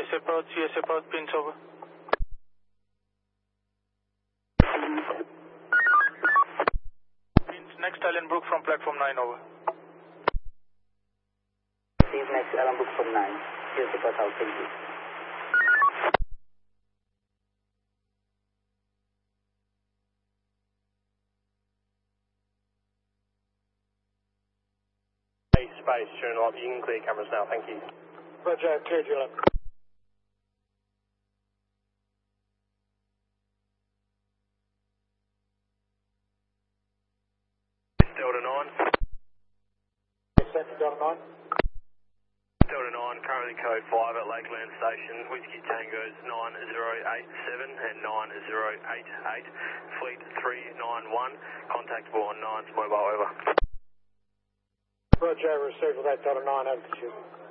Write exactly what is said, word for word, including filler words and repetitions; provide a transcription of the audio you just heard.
S approach, C S approach, pins over. Pins next Allenbrook from platform nine over. Pins next Allenbrook from nine. C S approach out, thank you. Space, Julian, you can clear cameras now, thank you. Roger, clear Julian. Delta nine. Set to Delta nine. Delta nine, currently code five at Lakeland Station, Whiskey Tango's nine zero eight seven and nine zero eight eight, Fleet three nine one, contactable on nine's mobile, over. Roger, received with that Delta nine, over to you.